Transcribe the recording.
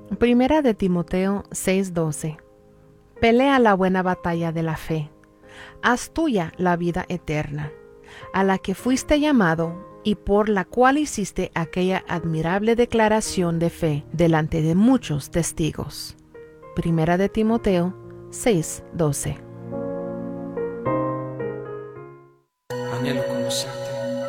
Primera de Timoteo 6:12. Pelea la buena batalla de la fe. Haz tuya la vida eterna, a la que fuiste llamado y por la cual hiciste aquella admirable declaración de fe delante de muchos testigos. Primera de Timoteo 6:12.